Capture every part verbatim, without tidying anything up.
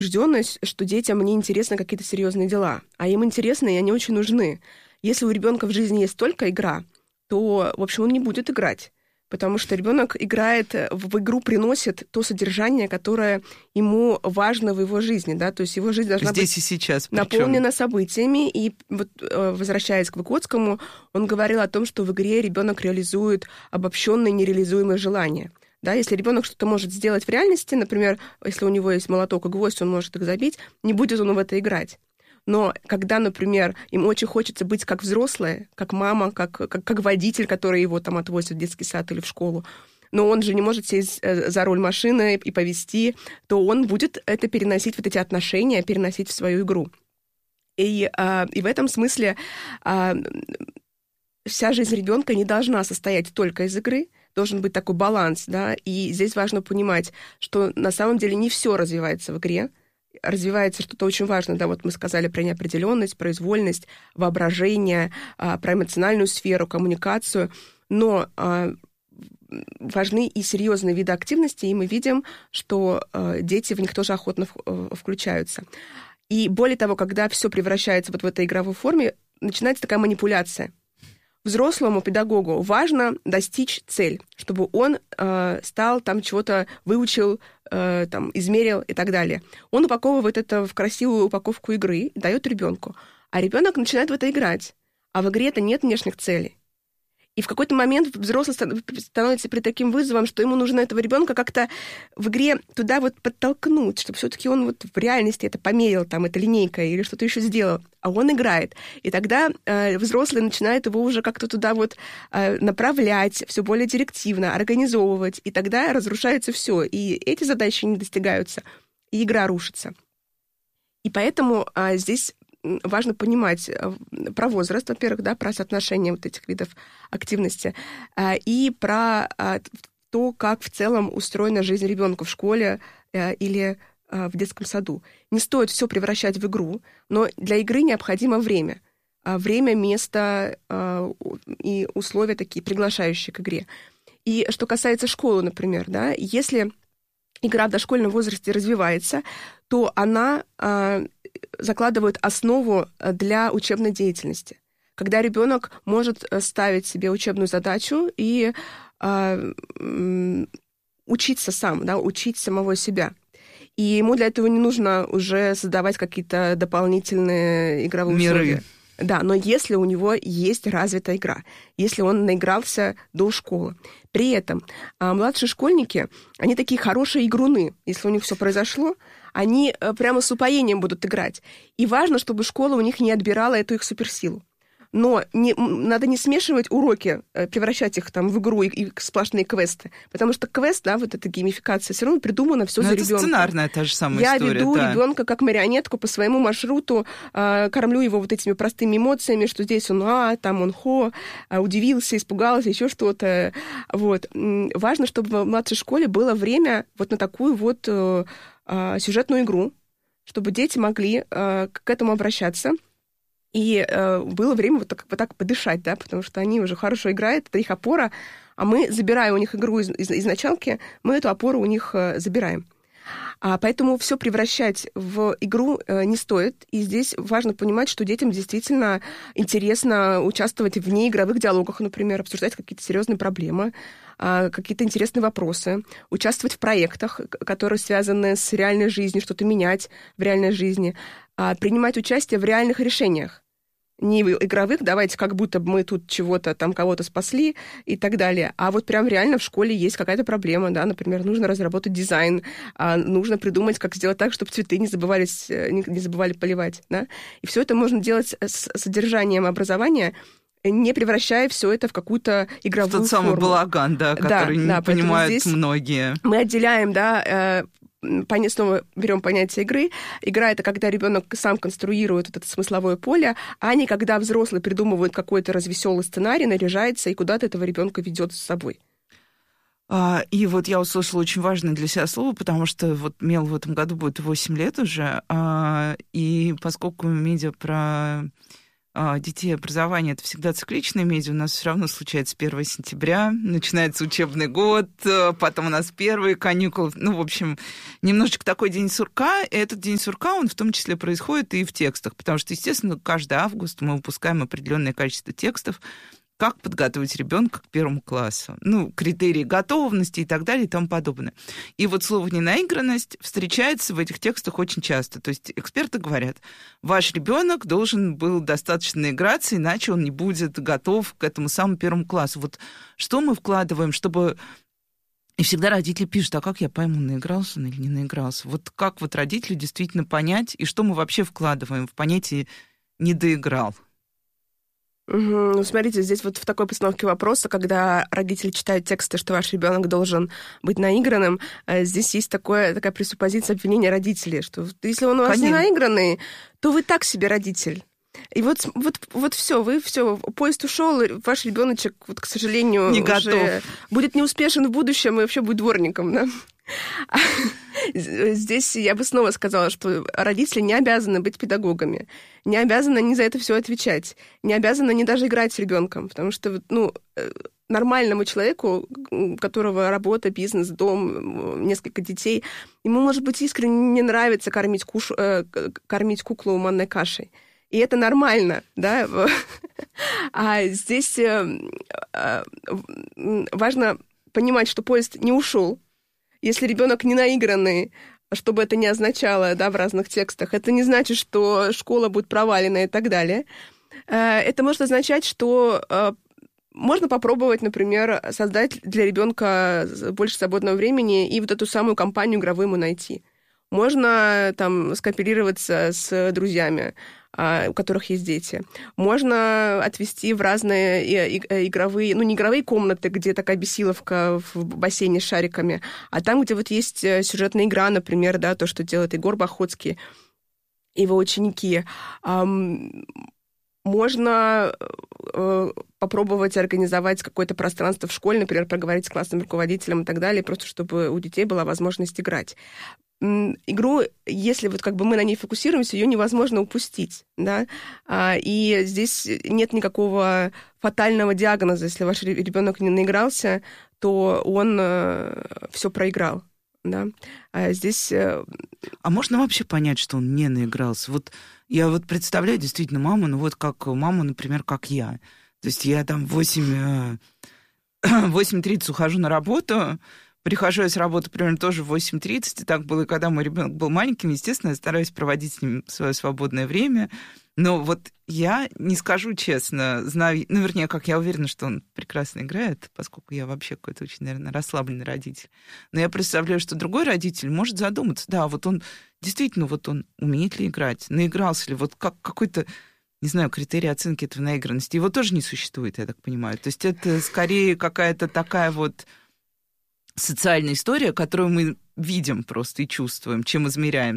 убежденность, что детям не интересны какие-то серьезные дела, а им интересны, и они очень нужны. Если у ребенка в жизни есть только игра, то, в общем, он не будет играть, потому что ребенок играет, в игру приносит то содержание, которое ему важно в его жизни, да, то есть его жизнь должна Здесь быть и сейчас, наполнена причем. событиями. И вот, возвращаясь к Выгодскому, он говорил о том, что в игре ребенок реализует обобщенные нереализуемые желания. Да, если ребенок что-то может сделать в реальности, например, если у него есть молоток и гвоздь, он может их забить, не будет он в это играть. Но когда, например, им очень хочется быть как взрослые, как мама, как, как, как водитель, который его там отвозит в детский сад или в школу, но он же не может сесть за руль машины и повезти, то он будет это переносить, вот эти отношения, переносить в свою игру. И, а, и в этом смысле а, вся жизнь ребенка не должна состоять только из игры, должен быть такой баланс, да, и здесь важно понимать, что на самом деле не все развивается в игре, развивается что-то очень важное, да, вот мы сказали про неопределенность, произвольность, воображение, а, про эмоциональную сферу, коммуникацию, но а, важны и серьезные виды активности, и мы видим, что а, дети в них тоже охотно в, включаются. И более того, когда все превращается вот в этой игровой форме, начинается такая манипуляция. Взрослому педагогу важно достичь цель, чтобы он э, стал там чего-то, выучил, э, там, измерил и так далее. Он упаковывает это в красивую упаковку игры и дает ребенку. А ребенок начинает в это играть. А в игре-то нет внешних целей. И в какой-то момент взрослый становится перед таким вызовом, что ему нужно этого ребенка как-то в игре туда вот подтолкнуть, чтобы все-таки он вот в реальности это померил, там, это линейка или что-то еще сделал, а он играет. И тогда э, взрослый начинает его уже как-то туда вот э, направлять, все более директивно, организовывать, и тогда разрушается все. И эти задачи не достигаются, и игра рушится. И поэтому э, здесь важно понимать про возраст, во-первых, да, про соотношение вот этих видов активности, и про то, как в целом устроена жизнь ребенка в школе или в детском саду. Не стоит все превращать в игру, но для игры необходимо время. Время, место и условия такие, приглашающие к игре. И что касается школы, например, да, если игра в дошкольном возрасте развивается, то она э, закладывает основу для учебной деятельности. Когда ребенок может ставить себе учебную задачу и э, э, учиться сам, да, учить самого себя. И ему для этого не нужно уже создавать какие-то дополнительные игровые миры. Условия. Да, но если у него есть развитая игра, если он наигрался до школы. При этом а, младшие школьники, они такие хорошие игруны. Если у них все произошло, они а, прямо с упоением будут играть. И важно, чтобы школа у них не отбирала эту их суперсилу. Но не, надо не смешивать уроки, превращать их там в игру и, и сплошные квесты. Потому что квест, да, вот эта геймификация, все равно придумана все за ребенка. Это сценарная та же самая Я история. Я веду да. ребенка как марионетку по своему маршруту, э, кормлю его вот этими простыми эмоциями, что здесь он а, там он хо, а, удивился, испугался, еще что-то. Вот. Важно, чтобы в младшей школе было время вот на такую вот э, э, сюжетную игру, чтобы дети могли э, к этому обращаться. И э, было время вот так, вот так подышать, да, потому что они уже хорошо играют, это их опора, а мы, забирая у них игру из, из, из началки, мы эту опору у них э, забираем. А поэтому все превращать в игру э, не стоит, и здесь важно понимать, что детям действительно интересно участвовать в неигровых диалогах, например, обсуждать какие-то серьезные проблемы, э, какие-то интересные вопросы, участвовать в проектах, которые связаны с реальной жизнью, что-то менять в реальной жизни, э, принимать участие в реальных решениях. Не игровых, давайте как будто мы тут чего-то, там кого-то спасли и так далее. А вот прям реально в школе есть какая-то проблема, да, например, нужно разработать дизайн, нужно придумать, как сделать так, чтобы цветы не забывались, не забывали поливать, да. И все это можно делать с содержанием образования, не превращая все это в какую-то игровую форму. Тот самый балаган, да, который да, не да, понимают многие. Мы отделяем, да, снова берем понятие игры. Игра — это когда ребенок сам конструирует вот это смысловое поле, а не когда взрослый придумывает какой-то развеселый сценарий, наряжается и куда-то этого ребенка ведет с собой. И вот я услышала очень важное для себя слово, потому что вот Мел в этом году будет восемь лет уже, и поскольку медиа про детей образование — это всегда цикличная медиа. У нас все равно случается первого сентября, начинается учебный год, потом у нас первые каникулы. Ну, в общем, немножечко такой день сурка. И этот день сурка, он в том числе происходит и в текстах, потому что, естественно, каждый август мы выпускаем определенное количество текстов, как подготовить ребенка к первому классу. Ну, критерии готовности и так далее и тому подобное. И вот слово «ненаигранность» встречается в этих текстах очень часто. То есть эксперты говорят, ваш ребенок должен был достаточно наиграться, иначе он не будет готов к этому самому первому классу. Вот что мы вкладываем, чтобы... И всегда родители пишут, а как я пойму, наигрался он или не наигрался? Вот как вот родителю действительно понять, и что мы вообще вкладываем в понятие «не доиграл»? Угу. Ну, смотрите, здесь вот в такой постановке вопроса, когда родители читают тексты, что ваш ребенок должен быть наигранным, здесь есть такое, такая пресуппозиция обвинения родителей, что если он у вас Конечно. не наигранный, то вы так себе родитель. И вот, вот, вот все, вы все, поезд ушел, ваш ребеночек, вот, к сожалению, не уже готов. Будет неуспешен в будущем и вообще будет дворником, да? Здесь я бы снова сказала, что родители не обязаны быть педагогами, не обязаны они за это все отвечать, не обязаны они даже играть с ребенком, потому что, ну, нормальному человеку, у которого работа, бизнес, дом, несколько детей, ему, может быть, искренне не нравится кормить, куш... кормить куклу манной кашей. И это нормально, да? А здесь важно понимать, что поезд не ушел. Если ребенок не наигранный, что бы это ни означало, да, в разных текстах, это не значит, что школа будет провалена и так далее. Это может означать, что можно попробовать, например, создать для ребенка больше свободного времени и вот эту самую компанию игровую ему найти. Можно там скооперироваться с друзьями, у которых есть дети. Можно отвести в разные игровые, ну, не игровые комнаты, где такая бесиловка в бассейне с шариками, а там, где вот есть сюжетная игра, например, да, то, что делает Егор Бахоцкий, его ученики. Можно попробовать организовать какое-то пространство в школе, например, поговорить с классным руководителем и так далее, просто чтобы у детей была возможность играть. Игру, если вот как бы мы на ней фокусируемся, ее невозможно упустить, да, и здесь нет никакого фатального диагноза. Если ваш ребенок не наигрался, то он все проиграл, да. А здесь... А можно вообще понять, что он не наигрался? Вот я вот представляю действительно маму, ну вот как маму, например, как я. То есть я там в восемь тридцать ухожу на работу, прихожу я с работы примерно тоже в восемь тридцать, и так было, и когда мой ребенок был маленьким, естественно, я стараюсь проводить с ним свое свободное время. Но вот я не скажу честно, знаю, ну, вернее, как я уверена, что он прекрасно играет, поскольку я вообще какой-то очень, наверное, расслабленный родитель. Но я представляю, что другой родитель может задуматься, да, вот он действительно, вот он умеет ли играть, наигрался ли, вот как какой-то, не знаю, критерий оценки этого наигранности. Его тоже не существует, я так понимаю. То есть это скорее какая-то такая вот социальная история, которую мы видим просто и чувствуем, чем измеряем.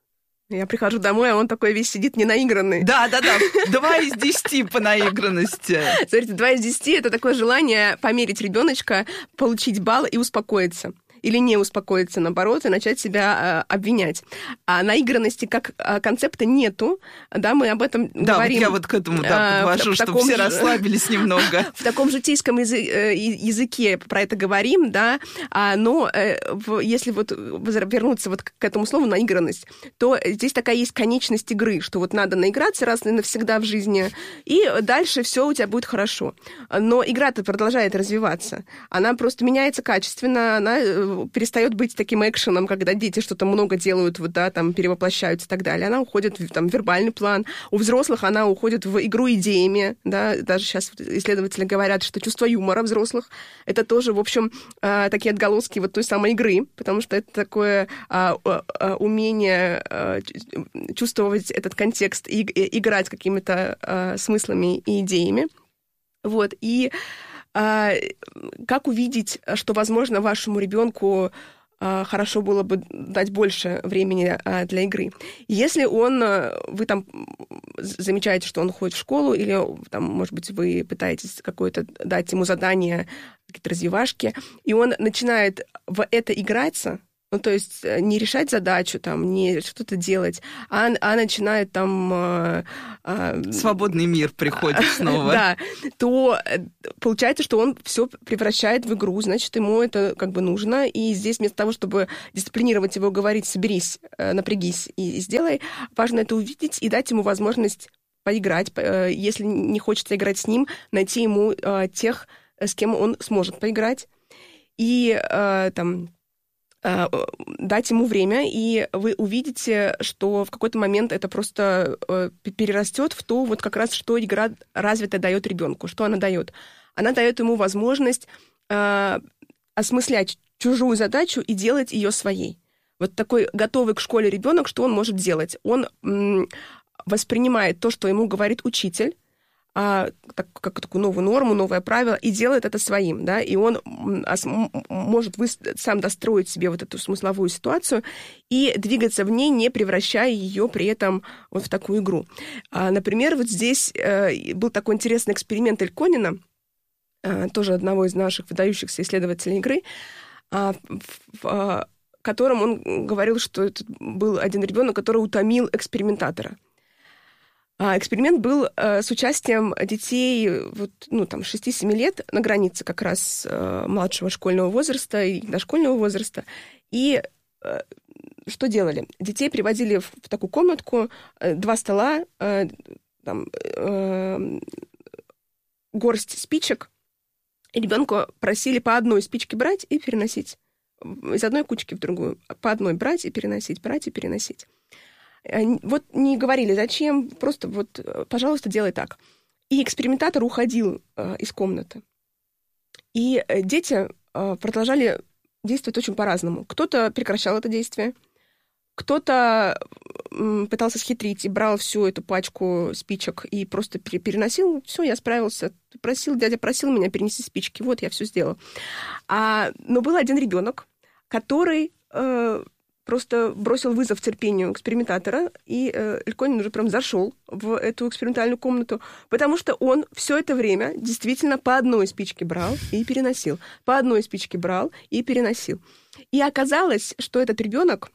Я прихожу домой, а он такой весь сидит ненаигранный. Да-да-да, два из десяти по наигранности. Смотрите, два из десяти — это такое желание померить ребеночка, получить балл и успокоиться. Или не успокоиться, наоборот, и начать себя э, обвинять. А наигранности как э, концепта нету, да, мы об этом да, говорим. Да, вот я вот к этому да, подвожу, э, чтобы все же, расслабились немного. В таком житейском языке про это говорим, да, но если вот вернуться вот к этому слову наигранность, то здесь такая есть конечность игры, что вот надо наиграться раз и навсегда в жизни, и дальше все у тебя будет хорошо. Но игра-то продолжает развиваться. Она просто меняется качественно, она перестает быть таким экшеном, когда дети что-то много делают, вот, да, там, перевоплощаются и так далее. Она уходит в там, вербальный план. У взрослых она уходит в игру идеями, да, даже сейчас исследователи говорят, что чувство юмора взрослых — это тоже, в общем, такие отголоски вот той самой игры, потому что это такое умение чувствовать этот контекст и играть какими-то смыслами и идеями. Вот, и как увидеть, что, возможно, вашему ребенку хорошо было бы дать больше времени для игры? Если он, вы там замечаете, что он ходит в школу, или, там, может быть, вы пытаетесь какое-то дать ему задание, какие-то развивашки, и он начинает в это играться, Ну, то есть не решать задачу, там, не что-то делать, а, а начинает там... Э, э, Свободный мир приходит снова. Да, то получается, что он все превращает в игру, значит, ему это как бы нужно, и здесь вместо того, чтобы дисциплинировать его, говорить, соберись, напрягись и сделай, важно это увидеть и дать ему возможность поиграть. Если не хочется играть с ним, найти ему тех, с кем он сможет поиграть, и там... дать ему время, и вы увидите, что в какой-то момент это просто перерастет в то, вот как раз, что игра развитая дает ребенку, что она дает. Она дает ему возможность э, осмыслять чужую задачу и делать ее своей. Вот такой готовый к школе ребенок, что он может делать? Он м, воспринимает то, что ему говорит учитель, а, так, как такую новую норму, новое правило, и делает это своим, да, и он ос, может вы, сам достроить себе вот эту смысловую ситуацию и двигаться в ней, не превращая ее при этом вот в такую игру. А, например, вот здесь э, был такой интересный эксперимент Эльконина, э, тоже одного из наших выдающихся исследователей игры, э, в, в котором он говорил, что это был один ребенок, который утомил экспериментатора. Эксперимент был э, с участием детей вот, ну, там, шести-семи лет, на границе как раз э, младшего школьного возраста и дошкольного возраста. И э, что делали? Детей приводили в, в такую комнатку, э, два стола, э, там, э, горсть спичек, и ребенка просили по одной спичке брать и переносить. Из одной кучки в другую. По одной брать и переносить, брать и переносить. Вот не говорили, зачем, просто вот, пожалуйста, делай так. И экспериментатор уходил э, из комнаты. И дети э, продолжали действовать очень по-разному. Кто-то прекращал это действие, кто-то э, пытался схитрить и брал всю эту пачку спичек и просто переносил. Все, я справился. Просил, дядя просил меня перенести спички. Вот, я все сделал. А, но был один ребенок, который... Э, просто бросил вызов терпению экспериментатора, и э, Эльконин уже прям зашел в эту экспериментальную комнату, потому что он все это время действительно по одной спичке брал и переносил, по одной спичке брал и переносил. И оказалось, что этот ребенок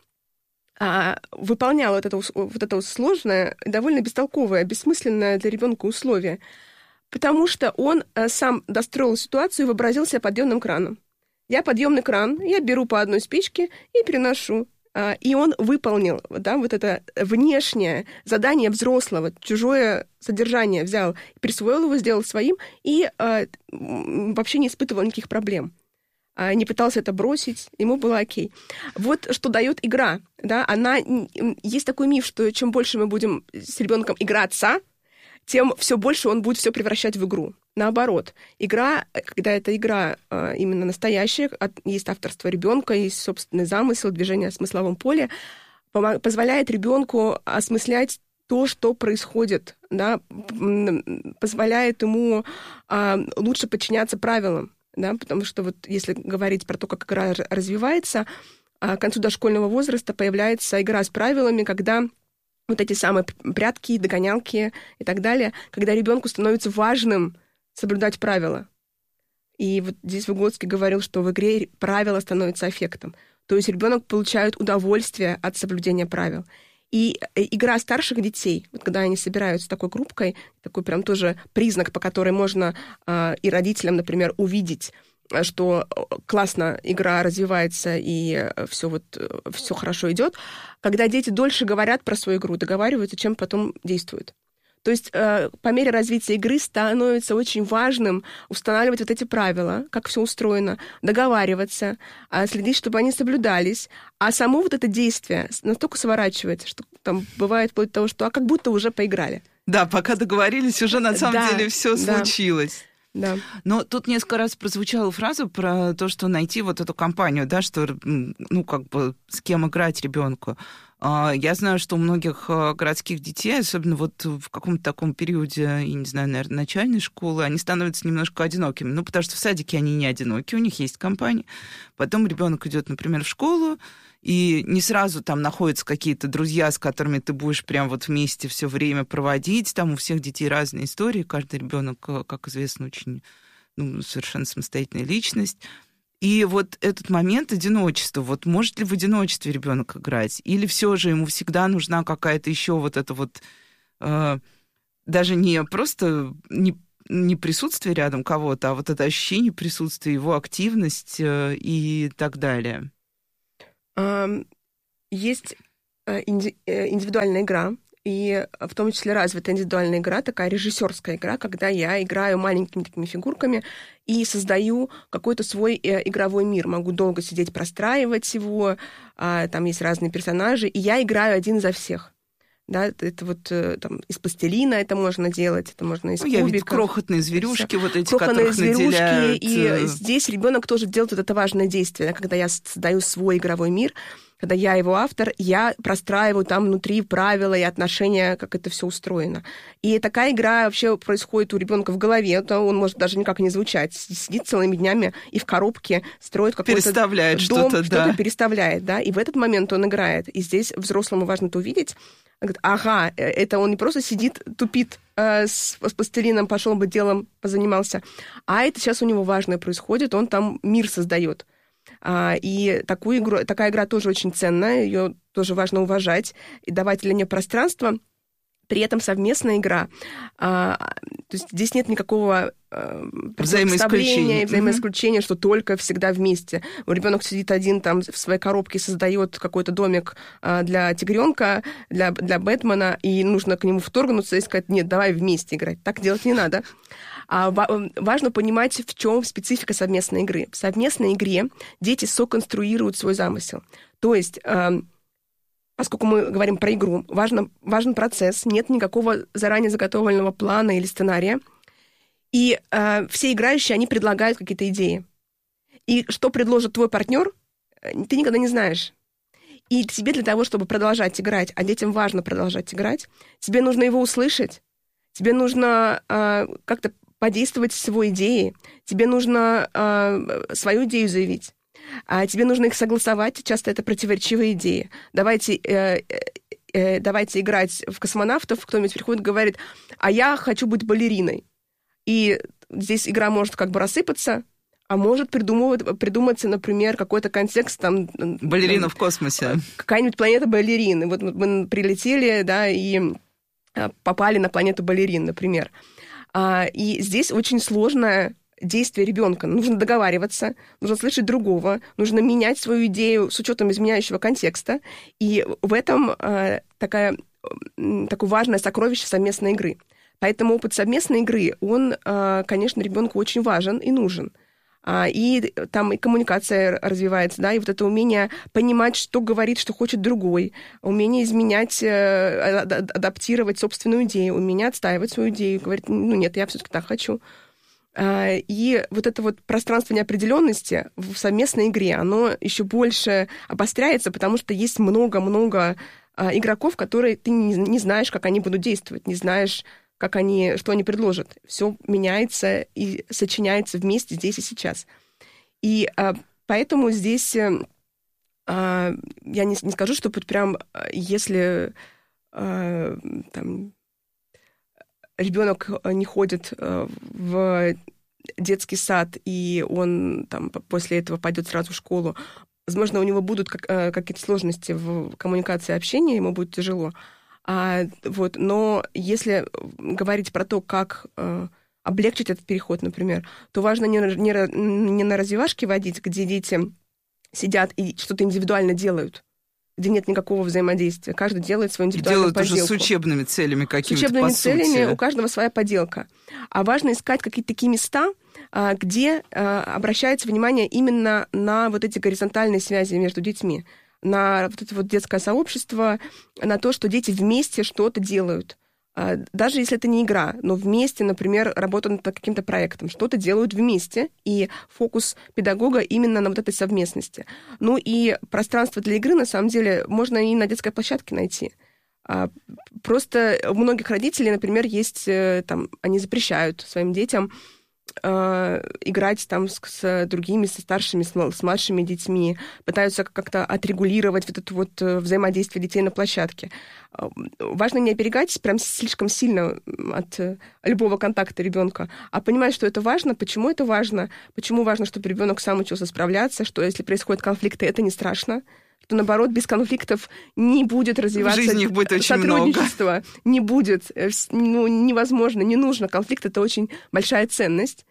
а, выполнял вот это, вот это сложное, довольно бестолковое, бессмысленное для ребенка условие, потому что он а, сам достроил ситуацию и вообразил себя подъемным краном. Я подъемный кран, я беру по одной спичке и переношу. И он выполнил, да, вот это внешнее задание взрослого, чужое содержание взял, присвоил его, сделал своим и э, вообще не испытывал никаких проблем. Э, не пытался это бросить, ему было окей. Вот что дает игра. Да, она, есть такой миф, что чем больше мы будем с ребенком играться, тем все больше он будет все превращать в игру. Наоборот, игра, когда эта игра э, именно настоящая, от, есть авторство ребенка, есть собственный замысел, движение в смысловом поле, помог, позволяет ребенку осмыслять то, что происходит, да, позволяет ему э, лучше подчиняться правилам, да, потому что вот если говорить про то, как игра развивается, э, к концу дошкольного возраста появляется игра с правилами, когда вот эти самые прятки, догонялки и так далее, когда ребенку становится важным соблюдать правила. И вот здесь Выгодский говорил, что в игре правила становятся аффектом. То есть ребенок получает удовольствие от соблюдения правил. И игра старших детей, вот когда они собираются такой группкой, такой прям тоже признак, по которой можно э, и родителям, например, увидеть, что классно игра развивается и все вот все хорошо идет, когда дети дольше говорят про свою игру, договариваются, чем потом действуют. То есть э, по мере развития игры становится очень важным устанавливать вот эти правила, как все устроено, договариваться, э, следить, чтобы они соблюдались. А само вот это действие настолько сворачивается, что там бывает вплоть до того, что а как будто уже поиграли. Да, пока договорились, уже на самом да, деле все да. случилось. Да. Но тут несколько раз прозвучала фраза про то, что найти вот эту компанию, да, что, ну, как бы, с кем играть ребенку. Я знаю, что у многих городских детей, особенно вот в каком-то таком периоде, я не знаю, наверное, начальной школы, они становятся немножко одинокими. Ну, потому что в садике они не одиноки, у них есть компания. Потом ребенок идет, например, в школу, и не сразу там находятся какие-то друзья, с которыми ты будешь прям вот вместе все время проводить. Там у всех детей разные истории. Каждый ребенок, как известно, очень, ну, совершенно самостоятельная личность. И вот этот момент одиночества, вот может ли в одиночестве ребенок играть? Или все же ему всегда нужна какая-то еще вот эта вот, э, даже не просто не, не присутствие рядом кого-то, а вот это ощущение присутствия, его активность э, и так далее? Есть индивидуальная игра, и в том числе развитая индивидуальная игра, такая режиссерская игра, когда я играю маленькими такими фигурками и создаю какой-то свой игровой мир. Могу долго сидеть, простраивать его, там есть разные персонажи, и я играю один за всех. Да, это вот там из пластилина это можно делать, это можно из ну, кубиков. Я видела крохотные зверюшки, вот эти, крохотные которых зверюшки, наделяют... И здесь ребенок тоже делает вот это важное действие, когда я создаю свой игровой мир, когда я его автор, я простраиваю там внутри правила и отношения, как это все устроено. И такая игра вообще происходит у ребенка в голове, то он может даже никак не звучать. Сидит целыми днями и в коробке строит какой-то переставляет дом, что-то, что-то да. переставляет, да, и в этот момент он играет. И здесь взрослому важно это увидеть. Он говорит, ага, это он не просто сидит, тупит э, с, с пластилином, пошел бы делом, позанимался, а это сейчас у него важное происходит, он там мир создает. А, и такую игру, такая игра тоже очень ценная, ее тоже важно уважать и давать для нее пространство. При этом совместная игра, а, то есть здесь нет никакого а, взаимоисключения, взаимоисключения, mm-hmm. что только всегда вместе. Ребенок сидит один там в своей коробке, создает какой-то домик а, для тигренка, для, для Бэтмена, и нужно к нему вторгнуться и сказать, нет, давай вместе играть. Так делать не надо. А важно понимать, в чем специфика совместной игры. В совместной игре дети соконструируют свой замысел. То есть, поскольку мы говорим про игру, важно, важен процесс, нет никакого заранее заготовленного плана или сценария. И э, все играющие, они предлагают какие-то идеи. И что предложит твой партнер, ты никогда не знаешь. И тебе для того, чтобы продолжать играть, а детям важно продолжать играть, тебе нужно его услышать, тебе нужно э, как-то подействовать с его идеей, тебе нужно э, свою идею заявить, а тебе нужно их согласовать, часто это противоречивые идеи. Давайте, э, э, давайте играть в космонавтов, кто-нибудь приходит и говорит, а я хочу быть балериной. И здесь игра может как бы рассыпаться, а может придуматься, например, какой-то контекст там... Балерина в космосе. Какая-нибудь планета балерин. Вот мы прилетели, да, и попали на планету балерин, например. И здесь очень сложное действие ребенка. Нужно договариваться, нужно слышать другого, нужно менять свою идею с учетом изменяющего контекста. И в этом такая, такое важное сокровище совместной игры. Поэтому опыт совместной игры, он, конечно, ребенку очень важен и нужен. И там и коммуникация развивается, да, и вот это умение понимать, что говорит, что хочет другой, умение изменять, адаптировать собственную идею, умение отстаивать свою идею, говорить, ну нет, я все-таки так хочу. И вот это вот пространство неопределенности в совместной игре, оно еще больше обостряется, потому что есть много-много игроков, которые ты не знаешь, как они будут действовать, не знаешь, как они, что они предложат. Все меняется и сочиняется вместе здесь и сейчас. И а, поэтому здесь а, я не, не скажу, что вот прям если а, там, ребенок не ходит в детский сад, и он там, после этого пойдет сразу в школу, возможно, у него будут как, какие-то сложности в коммуникации и общении, ему будет тяжело. А, вот, но если говорить про то, как э, облегчить этот переход, например, то важно не, не, не на развивашки водить, где дети сидят и что-то индивидуально делают, где нет никакого взаимодействия. Каждый делает свою индивидуальную делают поделку. Делают уже с учебными целями какими-то, С учебными по целями, сути. У каждого своя поделка. А важно искать какие-то такие места, где обращается внимание именно на вот эти горизонтальные связи между детьми, на вот это вот детское сообщество, на то, что дети вместе что-то делают. Даже если это не игра, но вместе, например, работают над каким-то проектом, что-то делают вместе, и фокус педагога именно на вот этой совместности. Ну и пространство для игры, на самом деле, можно и на детской площадке найти. Просто у многих родителей, например, есть, там, они запрещают своим детям играть там с, с другими, со старшими, с, с младшими детьми, пытаются как-то отрегулировать вот это вот взаимодействие детей на площадке. Важно не оберегать прям слишком сильно от любого контакта ребенка, а понимать, что это важно, почему это важно, почему важно, чтобы ребенок сам учился справляться, что если происходят конфликты, это не страшно, что, наоборот, без конфликтов не будет развиваться в жизни их будет очень сотрудничество, много. Не будет, ну, невозможно, не нужно. Конфликт — это очень большая ценность,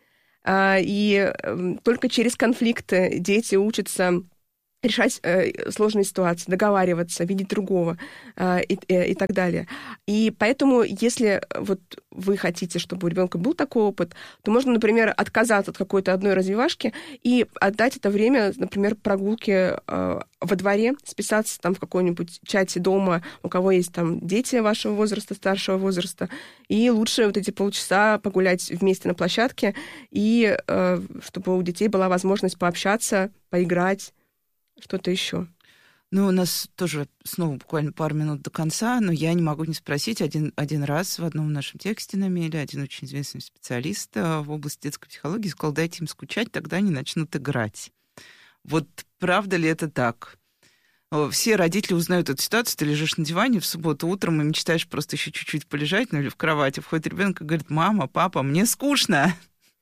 и только через конфликты дети учатся решать э, сложные ситуации, договариваться, видеть другого э, и, э, и так далее. И поэтому, если вот вы хотите, чтобы у ребенка был такой опыт, то можно, например, отказаться от какой-то одной развивашки и отдать это время, например, прогулке э, во дворе, списаться там в какой-нибудь чате дома, у кого есть там дети вашего возраста, старшего возраста, и лучше вот эти полчаса погулять вместе на площадке, и э, чтобы у детей была возможность пообщаться, поиграть, что-то еще. Ну, у нас тоже снова буквально пару минут до конца, но я не могу не спросить. Один, один раз в одном нашем тексте на Мейле один очень известный специалист в области детской психологии сказал: дайте им скучать, тогда они начнут играть. Вот правда ли это так? Все родители узнают эту ситуацию, ты лежишь на диване в субботу утром и мечтаешь просто еще чуть-чуть полежать, ну или в кровати. Входит ребенок и говорит: мама, папа, мне скучно.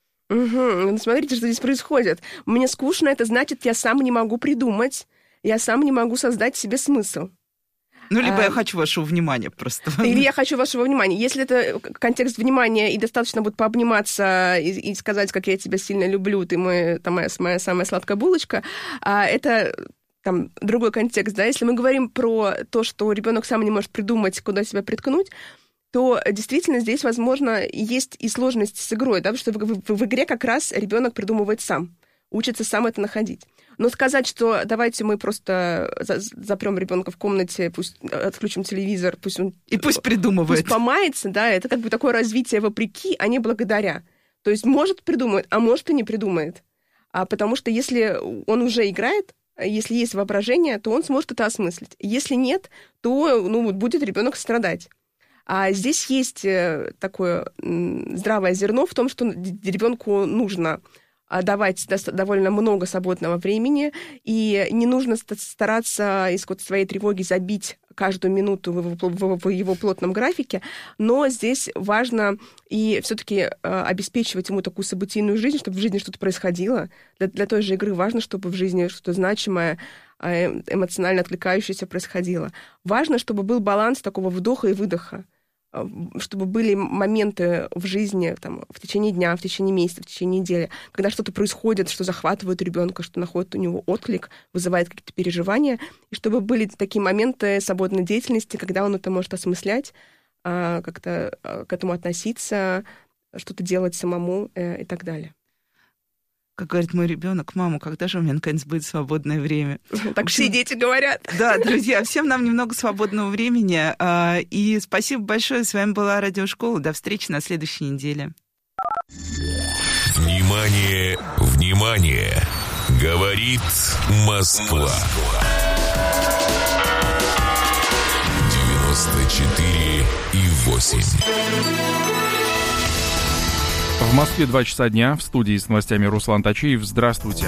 Угу. Смотрите, что здесь происходит. Мне скучно, это значит, я сам не могу придумать, я сам не могу создать себе смысл. Ну, либо а, я хочу вашего внимания просто. Или я хочу вашего внимания. Если это контекст внимания, и достаточно будет пообниматься и, и сказать, как я тебя сильно люблю, ты мой, там, моя, моя самая сладкая булочка, а это там другой контекст, да. Если мы говорим про то, что ребенок сам не может придумать, куда себя приткнуть, то действительно здесь, возможно, есть и сложности с игрой, да, потому что в, в, в игре как раз ребенок придумывает сам, учится сам это находить. Но сказать, что давайте мы просто запрем ребенка в комнате, пусть отключим телевизор, пусть он... И пусть придумывает. Пусть помается, да, это как бы такое развитие вопреки, а не благодаря. То есть может придумает, а может и не придумает. А потому что если он уже играет, если есть воображение, то он сможет это осмыслить. Если нет, то ну, будет ребенок страдать. А здесь есть такое здравое зерно в том, что ребенку нужно давать довольно много свободного времени, и не нужно стараться из своей тревоги забить каждую минуту в его плотном графике, но здесь важно и все-таки обеспечивать ему такую событийную жизнь, чтобы в жизни что-то происходило. Для, для той же игры важно, чтобы в жизни что-то значимое, эмоционально откликающееся происходило. Важно, чтобы был баланс такого вдоха и выдоха, чтобы были моменты в жизни, там, в течение дня, в течение месяца, в течение недели, когда что-то происходит, что захватывает ребенка, что находит у него отклик, вызывает какие-то переживания, и чтобы были такие моменты свободной деятельности, когда он это может осмыслять, как-то к этому относиться, что-то делать самому и так далее. Как говорит мой ребенок: мама, когда же у меня наконец будет свободное время? Так все дети говорят. Да, друзья, всем нам немного свободного времени. И спасибо большое. С вами была Радиошкола. До встречи на следующей неделе. Внимание, внимание! Говорит Москва. девяносто четыре и восемь. В Москве два часа дня. В студии с новостями Руслан Тачиев. Здравствуйте.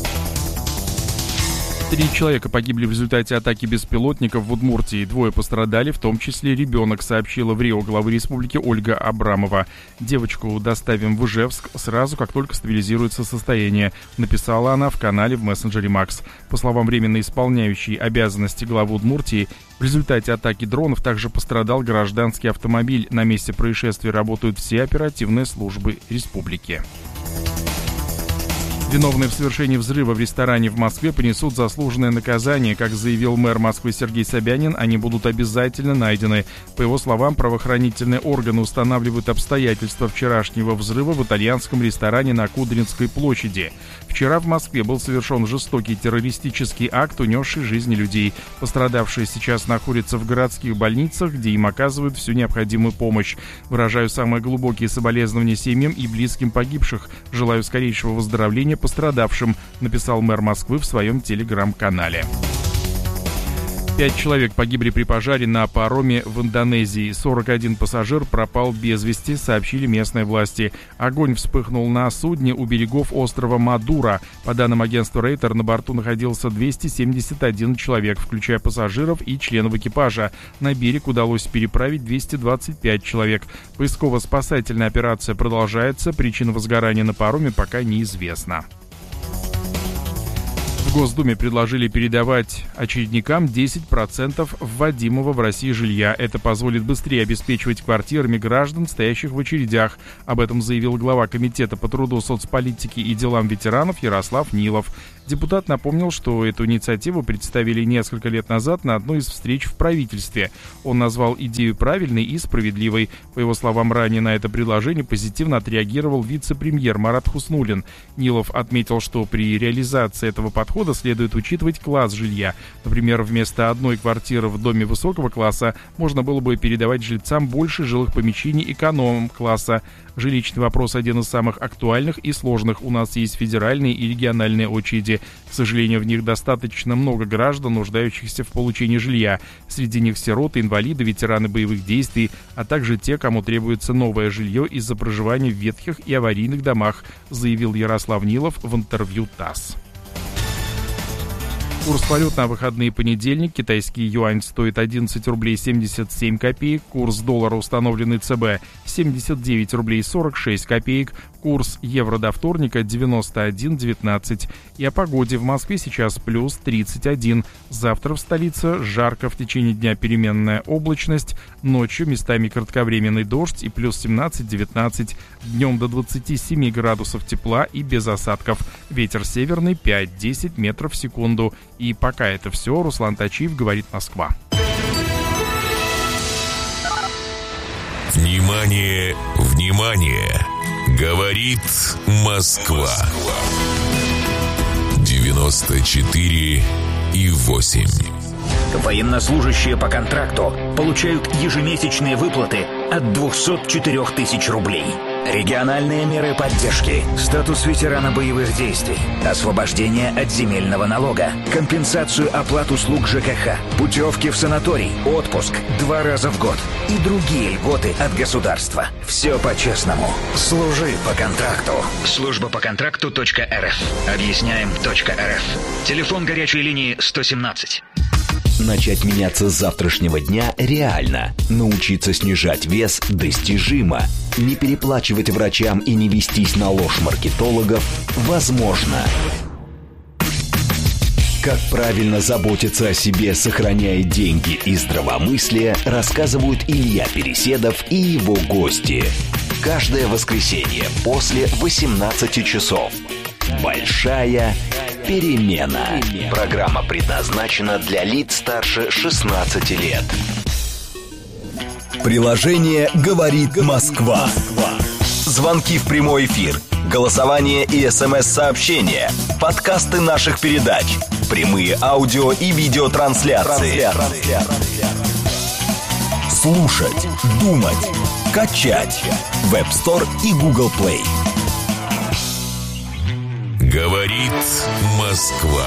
Три человека погибли в результате атаки беспилотников в Удмуртии. Двое пострадали, в том числе ребенок, сообщила в РИО главы республики Ольга Абрамова. Девочку доставим в Ижевск сразу, как только стабилизируется состояние, написала она в канале в мессенджере Макс. По словам временно исполняющей обязанности главы Удмуртии, в результате атаки дронов также пострадал гражданский автомобиль. На месте происшествия работают все оперативные службы республики. Виновные в совершении взрыва в ресторане в Москве понесут заслуженное наказание. Как заявил мэр Москвы Сергей Собянин, они будут обязательно найдены. По его словам, правоохранительные органы устанавливают обстоятельства вчерашнего взрыва в итальянском ресторане на Кудринской площади. Вчера в Москве был совершен жестокий террористический акт, унесший жизни людей. Пострадавшие сейчас находятся в городских больницах, где им оказывают всю необходимую помощь. Выражаю самые глубокие соболезнования семьям и близким погибших. Желаю скорейшего выздоровления пострадавшим, написал мэр Москвы в своем телеграм-канале. Пять человек погибли при пожаре на пароме в Индонезии. сорок один пассажир пропал без вести, сообщили местные власти. Огонь вспыхнул на судне у берегов острова Мадура. По данным агентства Рейтер, на борту находился двести семьдесят один человек, включая пассажиров и членов экипажа. На берег удалось переправить двести двадцать пять человек. Поисково-спасательная операция продолжается. Причина возгорания на пароме пока неизвестна. В Госдуме предложили передавать очередникам десять процентов вводимого в России жилья. Это позволит быстрее обеспечивать квартирами граждан, стоящих в очередях. Об этом заявил глава Комитета по труду, соцполитике и делам ветеранов Ярослав Нилов. Депутат напомнил, что эту инициативу представили несколько лет назад на одной из встреч в правительстве. Он назвал идею правильной и справедливой. По его словам, ранее на это предложение позитивно отреагировал вице-премьер Марат Хуснуллин. Нилов отметил, что при реализации этого подхода следует учитывать класс жилья. Например, вместо одной квартиры в доме высокого класса можно было бы передавать жильцам больше жилых помещений эконом-класса. Жилищный вопрос один из самых актуальных и сложных. У нас есть федеральные и региональные очереди. К сожалению, в них достаточно много граждан, нуждающихся в получении жилья. Среди них сироты, инвалиды, ветераны боевых действий, а также те, кому требуется новое жилье из-за проживания в ветхих и аварийных домах, заявил Ярослав Нилов в интервью ТАСС. Курс валют на выходные понедельник. Китайский юань стоит одиннадцать рублей семьдесят семь копеек. Курс доллара, установленный ЦБ, семьдесят девять рублей сорок шесть копеек. Курс евро до вторника девяносто один девятнадцать. И о погоде. В Москве сейчас плюс тридцать один. Завтра в столице жарко, в течение дня переменная облачность. Ночью местами кратковременный дождь и плюс семнадцать девятнадцать. Днем до двадцати семи градусов тепла и без осадков. Ветер северный пять-десять метров в секунду. И пока это все. Руслан Тачиев, говорит Москва. Внимание, внимание! Говорит Москва. девяносто четыре и восемь. Военнослужащие по контракту получают ежемесячные выплаты от двухсот четырёх тысяч рублей. Региональные меры поддержки, статус ветерана боевых действий, освобождение от земельного налога, компенсацию оплат услуг ЖКХ, путевки в санаторий, отпуск два раза в год и другие льготы от государства. Все по-честному. Служи по контракту. Служба по контракту .рф. Объясняем .рф. Телефон горячей линии сто семнадцать. Начать меняться с завтрашнего дня реально. Научиться снижать вес достижимо. Не переплачивать врачам и не вестись на ложь маркетологов возможно. Как правильно заботиться о себе, сохраняя деньги и здравомыслие, рассказывают Илья Переседов и его гости. Каждое воскресенье после восемнадцати часов. Большая перемена. Программа предназначена для лиц старше шестнадцати лет. Приложение «Говорит Москва». Звонки в прямой эфир, голосование и смс-сообщения, подкасты наших передач, прямые аудио и видеотрансляции. Слушать, думать, качать. Web Store и Google Play. Говорит Москва.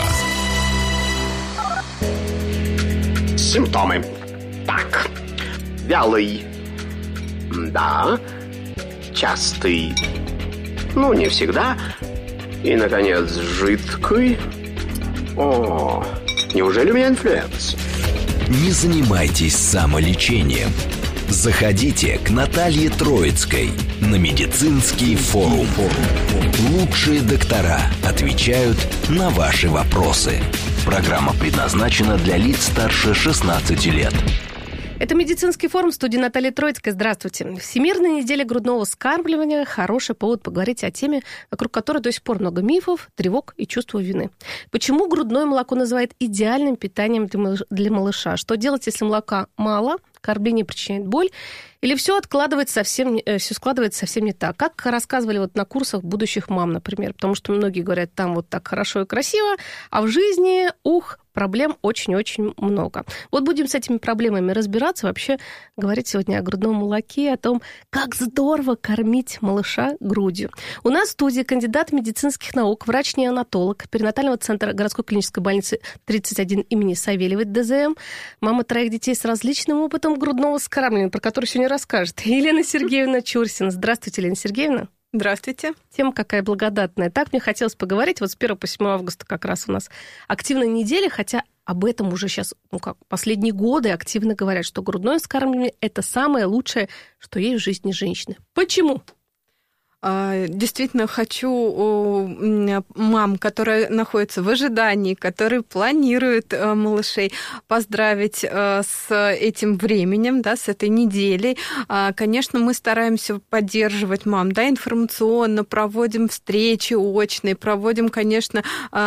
Симптомы. Так. Вялый. Да. Частый. Ну, не всегда. И, наконец, жидкий. О, неужели у меня инфлюенс? Не занимайтесь самолечением. Заходите к Наталье Троицкой на медицинский форум. Лучшие доктора отвечают на ваши вопросы. Программа предназначена для лиц старше шестнадцати лет. Это медицинский форум, в студии Наталья Троицкая. Здравствуйте. Всемирная неделя грудного вскармливания – хороший повод поговорить о теме, вокруг которой до сих пор много мифов, тревог и чувства вины. Почему грудное молоко называют идеальным питанием для малыша? Что делать, если молока мало, кормление причиняет боль, или все откладывается совсем, все складывается совсем не так? Как рассказывали вот на курсах будущих мам, например, потому что многие говорят, там вот так хорошо и красиво, а в жизни, ух, проблем очень-очень много. Вот будем с этими проблемами разбираться, вообще говорить сегодня о грудном молоке, о том, как здорово кормить малыша грудью. У нас в студии кандидат медицинских наук, врач-неонатолог перинатального центра городской клинической больницы тридцать один имени Савельевой ДЗМ, мама троих детей с различным опытом грудного скармливания, про который сегодня расскажет Елена Сергеевна Чурсина. Здравствуйте, Елена Сергеевна. Здравствуйте. Тема какая благодатная. Так мне хотелось поговорить. Вот с первого по седьмое августа как раз у нас активная неделя, хотя об этом уже сейчас, ну как, последние годы активно говорят, что грудное скармливание – это самое лучшее, что есть в жизни женщины. Почему? Действительно, хочу мам, которые находятся в ожидании, которые планируют малышей, поздравить с этим временем, да, с этой неделей. Конечно, мы стараемся поддерживать мам, да, информационно, проводим встречи очные, проводим, конечно,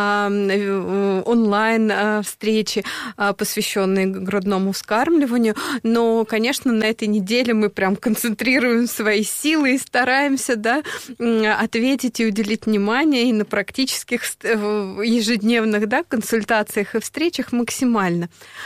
онлайн-встречи, посвященные грудному вскармливанию, но, конечно, на этой неделе мы прям концентрируем свои силы и стараемся, да, ответить и уделить внимание и на практических ежедневных, да, консультациях и встречах максимально.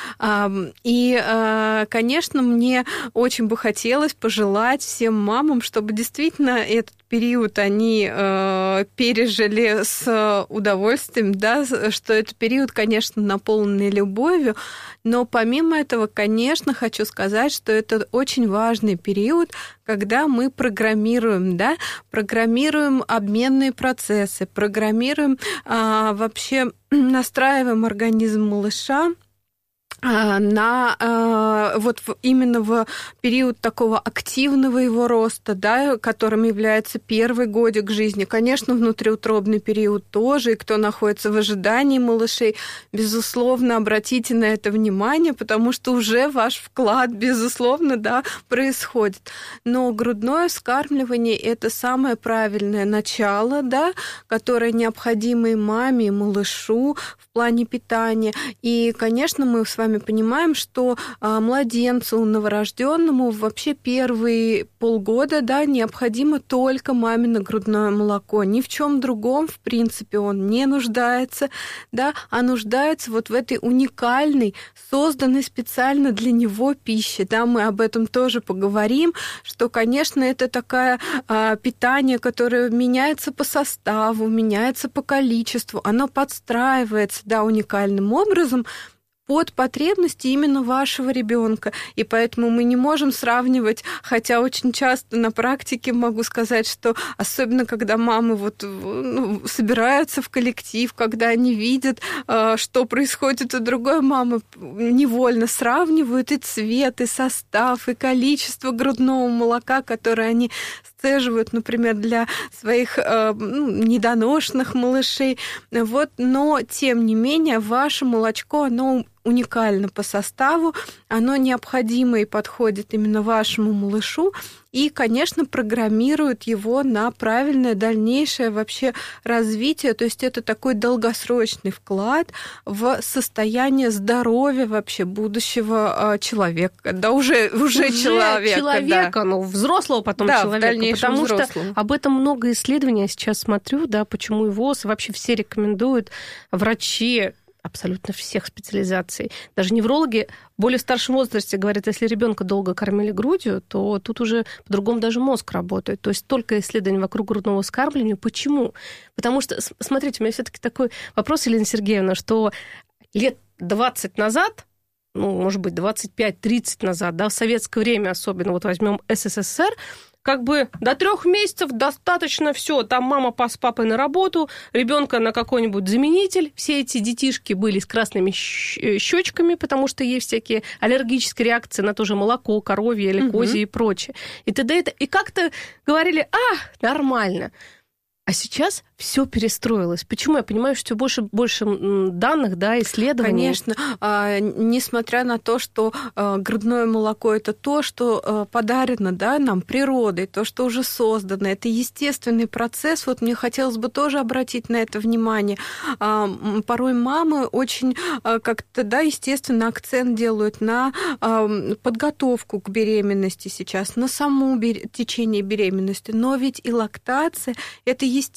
И, конечно, мне очень бы хотелось пожелать всем мамам, чтобы действительно этот период они пережили с удовольствием, да, что этот период, конечно, наполненный любовью, но помимо этого, конечно, хочу сказать, что это очень важный период, когда мы программируем, да, программируем обменные процессы, программируем, а, вообще настраиваем организм малыша на вот именно в период такого активного его роста, да, которым является первый годик жизни. Конечно, внутриутробный период тоже, и кто находится в ожидании малышей, безусловно, обратите на это внимание, потому что уже ваш вклад, безусловно, да, происходит. Но грудное вскармливание – это самое правильное начало, да, которое необходимо и маме, и малышу в плане питания. И, конечно, мы с вами понимаем, что а, младенцу, новорожденному вообще первые полгода, да, необходимо только мамино грудное молоко. Ни в чем другом, в принципе, он не нуждается, да, а нуждается вот в этой уникальной, созданной специально для него пище. Да, мы об этом тоже поговорим, что, конечно, это такое а, питание, которое меняется по составу, меняется по количеству, оно подстраивается, да, уникальным образом под потребности именно вашего ребенка. И поэтому мы не можем сравнивать, хотя очень часто на практике могу сказать, что особенно когда мамы вот, ну, собираются в коллектив, когда они видят, что происходит у другой мамы, невольно сравнивают и цвет, и состав, и количество грудного молока, которое они сцеживают, например, для своих ну, недоношенных малышей. Вот. Но, тем не менее, ваше молочко, оно уникально по составу, оно необходимо и подходит именно вашему малышу, и, конечно, программирует его на правильное дальнейшее вообще развитие, то есть это такой долгосрочный вклад в состояние здоровья вообще будущего человека, да уже, уже, уже человека. человека, да. ну, взрослого потом да, человека, потому взрослого. Что об этом много исследований, я сейчас смотрю, да, почему и ВОЗ, вообще все рекомендуют, врачи, абсолютно всех специализаций. Даже неврологи в более старшем возрасте говорят, если ребенка долго кормили грудью, то тут уже по-другому даже мозг работает. То есть столько исследований вокруг грудного вскармливания. Почему? Потому что, смотрите, у меня все-таки такой вопрос, Елена Сергеевна, что лет двадцать назад, ну, может быть, двадцать пять тридцать назад, да, в советское время особенно, вот возьмем СССР, как бы до трех месяцев достаточно все. Там мама с папой на работу, ребенка на какой-нибудь заменитель. Все эти детишки были с красными щечками, потому что есть всякие аллергические реакции на то же молоко, коровье или козье, угу, и прочее. И т.д. это. И как-то говорили, а, нормально. А сейчас все перестроилось. Почему? Я понимаю, что больше, больше данных, да, исследований. Конечно. А, несмотря на то, что а, грудное молоко – это то, что а, подарено, да, нам природой, то, что уже создано. Это естественный процесс. Вот мне хотелось бы тоже обратить на это внимание. А, порой мамы очень а, как-то, да, естественно, акцент делают на а, подготовку к беременности сейчас, на саму бер... течение беременности. Но ведь и лактация – это естественный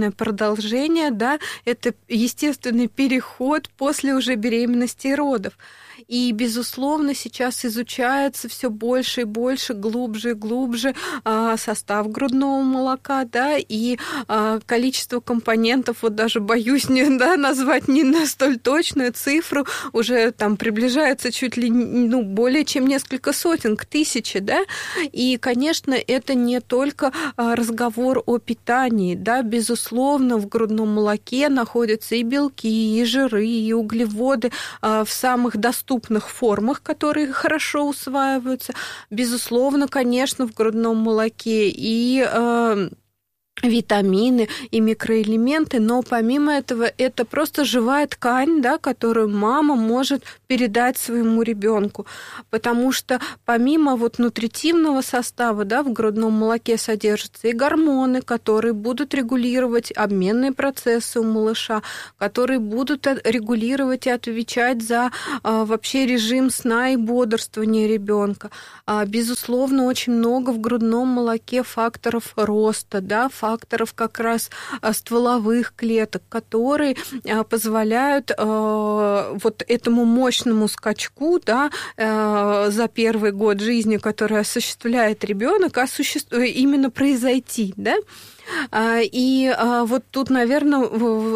естественное продолжение, да, это естественный переход после уже беременности и родов. И, безусловно, сейчас изучается все больше и больше, глубже и глубже состав грудного молока, да, и количество компонентов, вот даже боюсь не, да, назвать не на столь точную цифру, уже там приближается чуть ли ну, более чем несколько сотен к тысяче, да, и, конечно, это не только разговор о питании, да, безусловно, в грудном молоке находятся и белки, и жиры, и углеводы в самых доступных доступных формах, которые хорошо усваиваются. Безусловно, конечно, в грудном молоке и э, витамины и микроэлементы, но помимо этого это просто живая ткань, да, которую мама может передать своему ребенку, потому что помимо вот нутритивного состава, да, в грудном молоке содержатся и гормоны, которые будут регулировать обменные процессы у малыша, которые будут регулировать и отвечать за а, вообще режим сна и бодрствования ребенка. А, безусловно, очень много в грудном молоке факторов роста, да, факторов как раз стволовых клеток, которые позволяют вот этому мощному скачку, да, за первый год жизни, который осуществляет ребенок, осуществ... именно произойти, да. И вот тут, наверное,